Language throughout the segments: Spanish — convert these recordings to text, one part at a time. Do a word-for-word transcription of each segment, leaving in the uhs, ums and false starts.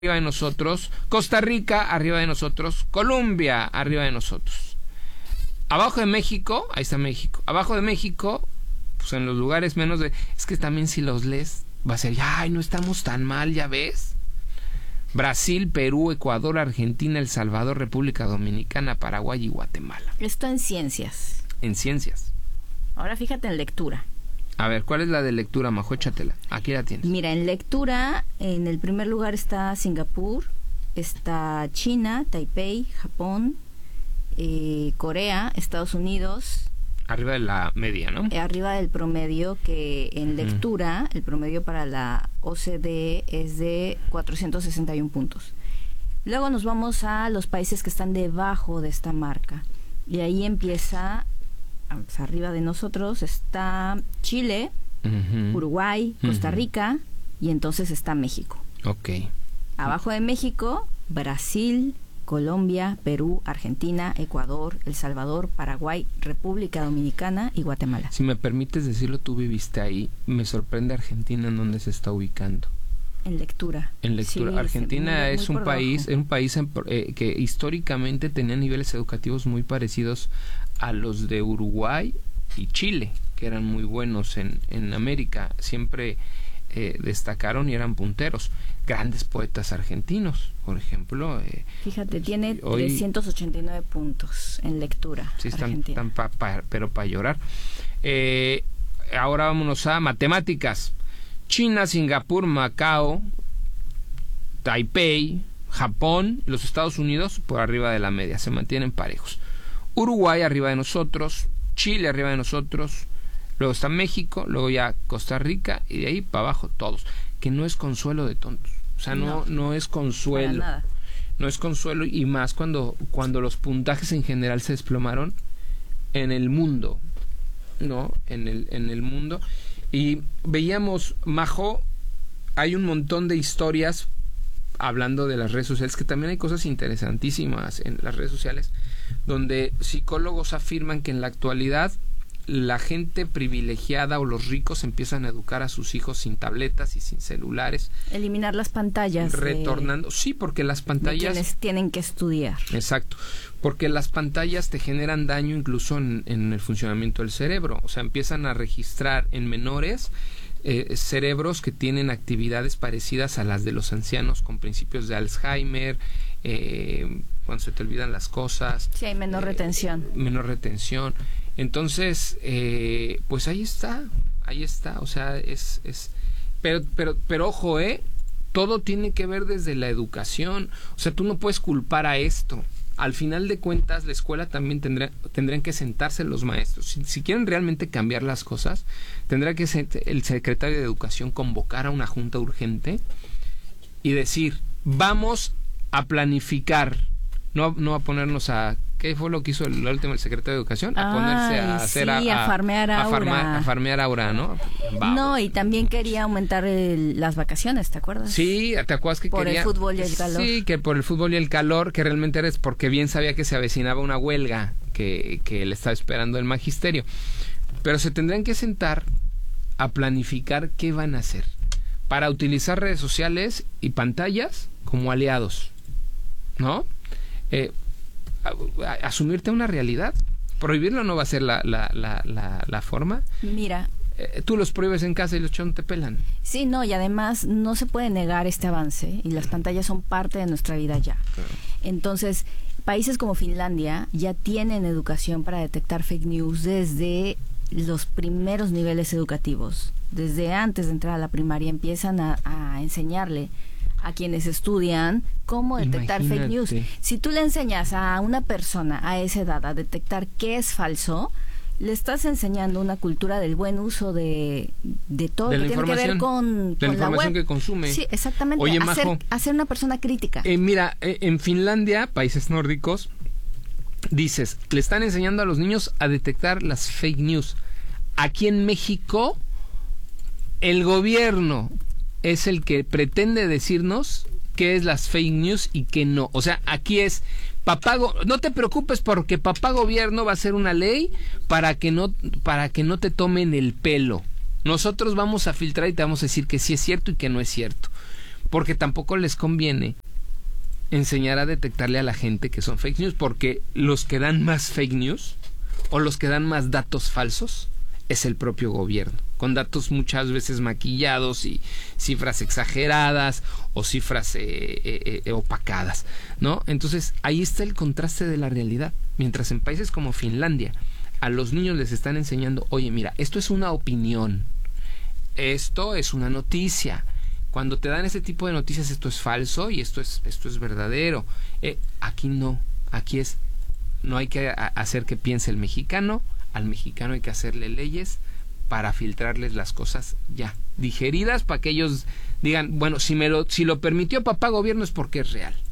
arriba de nosotros, Costa Rica arriba de nosotros, Colombia arriba de nosotros. Abajo de México, ahí está México. Abajo de México, pues en los lugares menos de... Es que también si los lees, va a ser, ay, no estamos tan mal, ya ves. Brasil, Perú, Ecuador, Argentina, El Salvador, República Dominicana, Paraguay y Guatemala. Esto en ciencias. En ciencias. Ahora fíjate en lectura. A ver, ¿cuál es la de lectura, Majo? Échatela. Aquí la tienes. Mira, en lectura, en el primer lugar está Singapur, está China, Taipei, Japón, eh, Corea, Estados Unidos. Arriba de la media, ¿no? Eh, arriba del promedio, que en lectura, mm. el promedio para la O C D E es de cuatrocientos sesenta y uno puntos. Luego nos vamos a los países que están debajo de esta marca. Y ahí empieza... Pues arriba de nosotros está Chile, uh-huh. Uruguay, Costa Rica, uh-huh. y entonces está México. Ok. Abajo de México, Brasil, Colombia, Perú, Argentina, Ecuador, El Salvador, Paraguay, República Dominicana y Guatemala. Si me permites decirlo, tú viviste ahí. Me sorprende Argentina en dónde se está ubicando. En lectura. En lectura. Sí, Argentina muy, es muy un país, es un país en, eh, que históricamente tenía niveles educativos muy parecidos a los de Uruguay y Chile, que eran muy buenos en, en América. Siempre eh, destacaron y eran punteros. Grandes poetas argentinos, por ejemplo. Eh, Fíjate, tiene hoy, trescientos ochenta y nueve puntos en lectura. Sí, están, están pa, pa, pero para llorar. Eh, ahora vámonos a matemáticas. China, Singapur, Macao, Taipei, Japón, los Estados Unidos por arriba de la media, se mantienen parejos. Uruguay arriba de nosotros, Chile arriba de nosotros, luego está México, luego ya Costa Rica y de ahí para abajo todos, que no es consuelo de tontos, o sea, no, no, no es consuelo, nada. no es consuelo y más cuando, cuando los puntajes en general se desplomaron en el mundo, ¿no? En el, en el mundo. Y veíamos, Majo, hay un montón de historias hablando de las redes sociales, que también hay cosas interesantísimas en las redes sociales, donde psicólogos afirman que en la actualidad la gente privilegiada o los ricos empiezan a educar a sus hijos sin tabletas y sin celulares. Eliminar las pantallas. Retornando, de, sí, porque las pantallas... de quienes tienen que estudiar. Exacto, porque las pantallas te generan daño incluso en, en el funcionamiento del cerebro. O sea, empiezan a registrar en menores eh, cerebros que tienen actividades parecidas a las de los ancianos, con principios de Alzheimer, eh, cuando se te olvidan las cosas. Sí, hay menor eh, retención. Menor retención. Entonces, eh, pues ahí está, ahí está, o sea, es, es, pero, pero, pero ojo, eh, todo tiene que ver desde la educación, o sea, tú no puedes culpar a esto. Al final de cuentas, la escuela también tendrá, tendrían que sentarse los maestros. Si, si quieren realmente cambiar las cosas, tendrá que ser el secretario de Educación convocar a una junta urgente y decir, vamos a planificar, no, no a ponernos a... ¿Qué fue lo que hizo el, el último el secretario de Educación? A Ay, ponerse a hacer sí, a, a, a farmear aura. A farmear, a farmear aura, ¿no? Vamos. No, y también quería aumentar el, las vacaciones, ¿te acuerdas? Sí, ¿te acuerdas que por quería? Por el fútbol y el calor. Sí, que por el fútbol y el calor, que realmente eres porque bien sabía que se avecinaba una huelga que, que le estaba esperando el magisterio. Pero se tendrían que sentar a planificar qué van a hacer para utilizar redes sociales y pantallas como aliados, ¿no? Eh... asumirte una realidad. Prohibirlo no va a ser la, la, la, la, la forma. Mira, eh, tú los prohíbes en casa y los chonos te pelan. Sí, no, y además no se puede negar este avance y las pantallas son parte de nuestra vida ya. Claro. Entonces, países como Finlandia ya tienen educación para detectar fake news desde los primeros niveles educativos. Desde antes de entrar a la primaria empiezan a, a enseñarle a quienes estudian cómo detectar Imagínate. fake news. Si tú le enseñas a una persona a esa edad a detectar qué es falso, le estás enseñando una cultura del buen uso de, de todo de lo que tiene que ver con, de con la información la web. que consume. Sí, exactamente. Oye, hacer, Majo, hacer una persona crítica. Eh, mira, eh, en Finlandia, países nórdicos, dices, le están enseñando a los niños a detectar las fake news. Aquí en México, el gobierno es el que pretende decirnos qué es las fake news y qué no. O sea, aquí es, papá, go- no te preocupes porque papá gobierno va a hacer una ley para que no, para que no te tomen el pelo. Nosotros vamos a filtrar y te vamos a decir que sí es cierto y que no es cierto. porque tampoco les conviene enseñar a detectarle a la gente que son fake news, porque los que dan más fake news o los que dan más datos falsos es el propio gobierno, con datos muchas veces maquillados y cifras exageradas o cifras eh, eh, eh, opacadas, ¿no? Entonces ahí está el contraste de la realidad. Mientras en países como Finlandia a los niños les están enseñando, oye, mira, esto es una opinión, esto es una noticia. Cuando te dan ese tipo de noticias, esto es falso y esto es esto es verdadero. Eh, aquí no, aquí es, no hay que a, hacer que piense el mexicano. Al mexicano hay que hacerle leyes para filtrarles las cosas ya digeridas, para que ellos digan, bueno, si me lo si lo permitió papá gobierno es porque es real.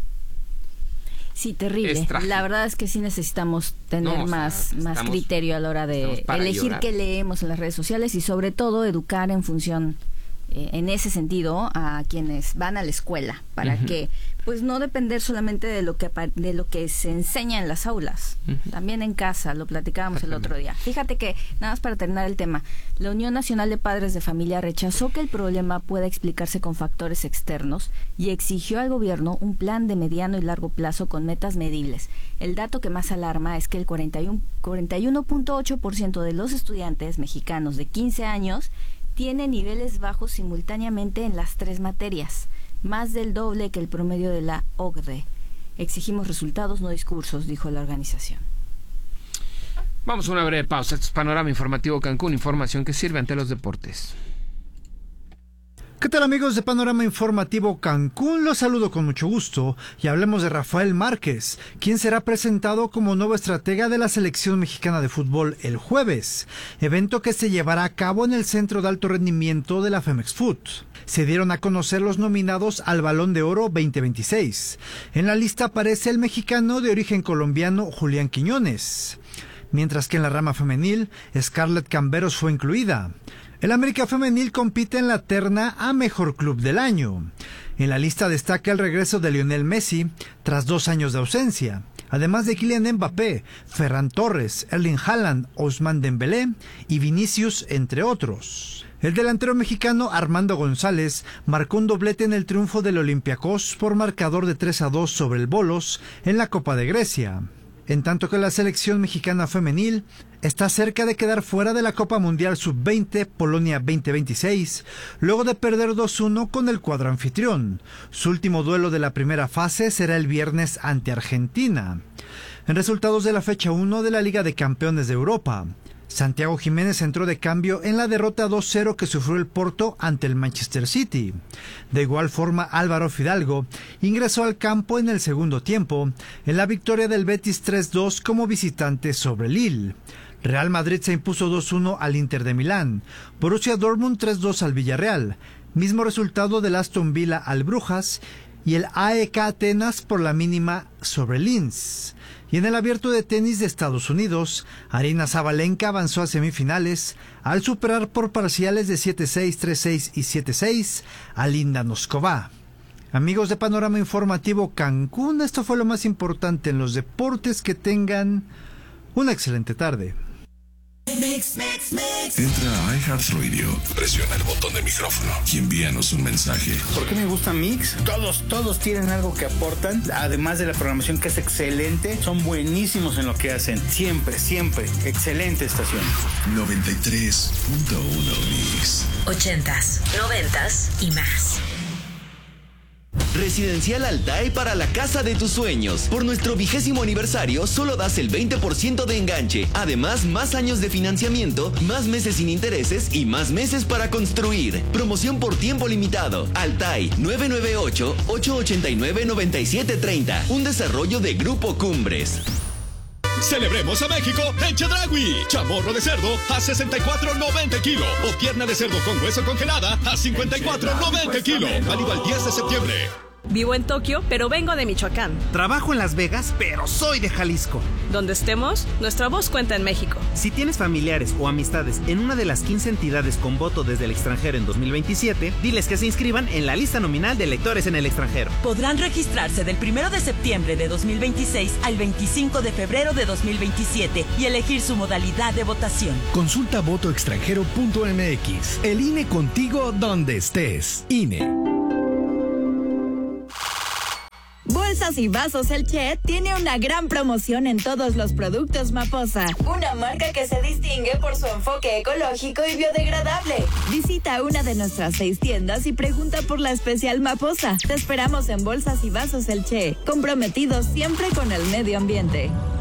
Sí, terrible. La verdad es que sí necesitamos tener no, más, sea, más criterio a la hora de elegir llorar. Qué leemos en las redes sociales y sobre todo educar en función, eh, en ese sentido, a quienes van a la escuela, para uh-huh. que pues no depender solamente de lo que de lo que se enseña en las aulas, uh-huh. también en casa, lo platicábamos el otro día. Fíjate que, nada más para terminar el tema, la Unión Nacional de Padres de Familia rechazó que el problema pueda explicarse con factores externos y exigió al gobierno un plan de mediano y largo plazo con metas medibles. El dato que más alarma es que el cuarenta y uno punto ocho por ciento de los estudiantes mexicanos de quince años tiene niveles bajos simultáneamente en las tres materias, más del doble que el promedio de la O C D E. Exigimos resultados, no discursos, dijo la organización. Vamos a una breve pausa. Esto es Panorama Informativo Cancún, información que sirve ante los deportes. ¿Qué tal, amigos de Panorama Informativo Cancún? Los saludo con mucho gusto y hablemos de Rafael Márquez, quien será presentado como nuevo estratega de la selección mexicana de fútbol el jueves, evento que se llevará a cabo en el Centro de Alto Rendimiento de la Femex Food. Se dieron a conocer los nominados al Balón de Oro veinte veintiséis. En la lista aparece el mexicano de origen colombiano Julián Quiñones, mientras que en la rama femenil, Scarlett Camberos fue incluida. El América Femenil compite en la terna a Mejor Club del Año. En la lista destaca el regreso de Lionel Messi tras dos años de ausencia, además de Kylian Mbappé, Ferran Torres, Erling Haaland, Ousmane Dembélé y Vinicius, entre otros. El delantero mexicano Armando González marcó un doblete en el triunfo del Olympiacos por marcador de tres a dos sobre el Bolos en la Copa de Grecia, en tanto que la selección mexicana femenil está cerca de quedar fuera de la Copa Mundial sub veinte Polonia veinte veintiséis, luego de perder dos uno con el cuadro anfitrión. Su último duelo de la primera fase será el viernes ante Argentina. En resultados de la fecha uno de la Liga de Campeones de Europa, Santiago Jiménez entró de cambio en la derrota dos cero que sufrió el Porto ante el Manchester City. De igual forma, Álvaro Fidalgo ingresó al campo en el segundo tiempo en la victoria del Betis tres dos como visitante sobre Lille. Real Madrid se impuso dos uno al Inter de Milán, Borussia Dortmund tres dos al Villarreal, mismo resultado del Aston Villa al Brujas, y el A E K Atenas por la mínima sobre Linz. Y en el Abierto de Tenis de Estados Unidos, Aryna Sabalenka avanzó a semifinales al superar por parciales de siete seis, tres seis y siete seis a Linda Noskova. Amigos de Panorama Informativo Cancún, esto fue lo más importante en los deportes. Que tengan una excelente tarde. Mix, mix, mix. Entra a iHeartRadio, presiona el botón de micrófono y envíanos un mensaje. ¿Por qué me gusta Mix? Todos, todos tienen algo que aportan, además de la programación que es excelente, son buenísimos en lo que hacen, siempre, siempre, excelente estación. noventa y tres punto uno Mix. Ochentas, noventas y más. Residencial Altai para la casa de tus sueños. Por nuestro vigésimo aniversario, solo das el veinte por ciento de enganche. Además, más años de financiamiento, más meses sin intereses y más meses para construir. Promoción por tiempo limitado. Altai, nueve nueve ocho, ocho ocho nueve, nueve siete tres cero. Un desarrollo de Grupo Cumbres. Celebremos a México en Chedraui. Chamorro de cerdo a sesenta y cuatro noventa el kilo. O pierna de cerdo con hueso congelada a cincuenta y cuatro noventa el kilo. Válido al diez de septiembre. Vivo en Tokio, pero vengo de Michoacán. Trabajo en Las Vegas, pero soy de Jalisco. Donde estemos, nuestra voz cuenta en México. Si tienes familiares o amistades en una de las quince entidades con voto desde el extranjero en dos mil veintisiete, diles que se inscriban en la lista nominal de electores en el extranjero. Podrán registrarse del primero de septiembre de dos mil veintiséis al veinticinco de febrero de dos mil veintisiete y elegir su modalidad de votación. Consulta voto extranjero punto m x. El I N E contigo donde estés. I N E. Bolsas y Vasos El Che tiene una gran promoción en todos los productos Maposa, una marca que se distingue por su enfoque ecológico y biodegradable. Visita una de nuestras seis tiendas y pregunta por la especial Maposa. Te esperamos en Bolsas y Vasos El Che, comprometidos siempre con el medio ambiente.